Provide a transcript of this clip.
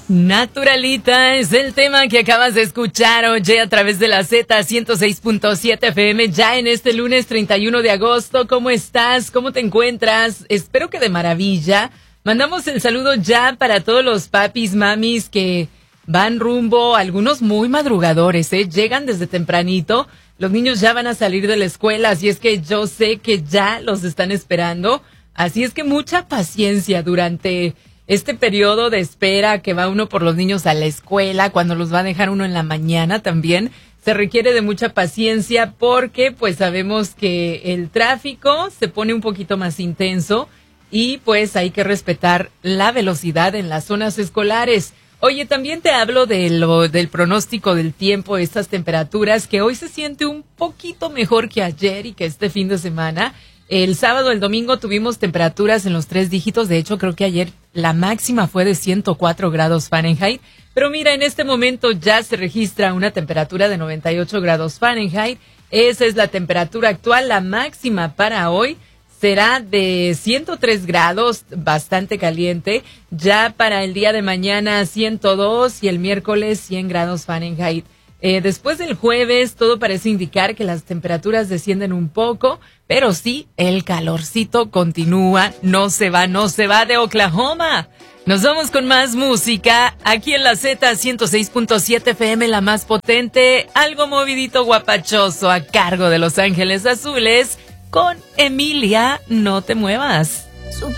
Naturalita es el tema que acabas de escuchar, oye, a través de la Z106.7 FM, ya en este lunes 31 de agosto. ¿Cómo estás? ¿Cómo te encuentras? Espero que de maravilla. Mandamos el saludo ya para todos los papis, mamis que van rumbo, algunos muy madrugadores, llegan desde tempranito. Los niños ya van a salir de la escuela, así es que yo sé que ya los están esperando. Así es que mucha paciencia durante este periodo de espera que va uno por los niños a la escuela, cuando los va a dejar uno en la mañana también, se requiere de mucha paciencia porque pues sabemos que el tráfico se pone un poquito más intenso y pues hay que respetar la velocidad en las zonas escolares. Oye, también te hablo del pronóstico del tiempo, estas temperaturas que hoy se siente un poquito mejor que ayer y que este fin de semana. El sábado, el domingo tuvimos temperaturas en los 3 dígitos. De hecho, creo que ayer la máxima fue de 104 grados Fahrenheit. Pero mira, en este momento ya se registra una temperatura de 98 grados Fahrenheit. Esa es la temperatura actual. La máxima para hoy será de 103 grados, bastante caliente. Ya para el día de mañana 102 y el miércoles 100 grados Fahrenheit. Después del jueves todo parece indicar que las temperaturas descienden un poco, pero sí, el calorcito continúa, no se va de Oklahoma. Nos vamos con más música, aquí en la Z106.7 FM, la más potente, algo movidito guapachoso a cargo de Los Ángeles Azules, con Emilia, no te muevas. Supe